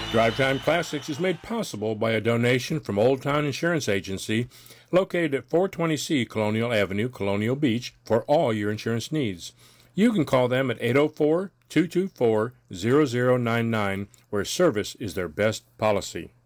Drive Time Classics is made possible by a donation from Old Town Insurance Agency, located at 420C Colonial Avenue, Colonial Beach, for all your insurance needs. You can call them at 804-224-0099, where service is their best policy.